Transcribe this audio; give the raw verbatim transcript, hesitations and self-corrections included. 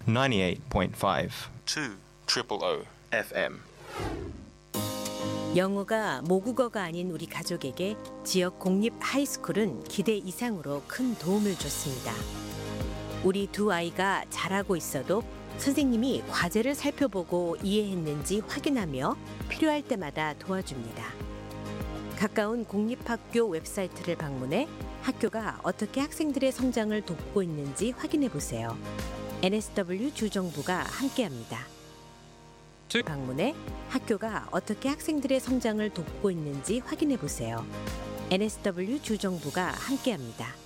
ninety-eight point five. two triple O 에프엠. 영어가 모국어가 아닌 우리 가족에게 지역 공립 하이스쿨은 기대 이상으로 큰 도움을 줬습니다. 우리 두 아이가 잘하고 있어도 선생님이 과제를 살펴보고 이해했는지 확인하며 필요할 때마다 도와줍니다. 가까운 공립학교 웹사이트를 방문해 학교가 어떻게 학생들의 성장을 돕고 있는지 확인해 보세요. 엔에스더블유 주정부가 함께합니다. 방문해 학교가 어떻게 학생들의 성장을 돕고 있는지 확인해 보세요. 엔에스더블유 주정부가 함께합니다.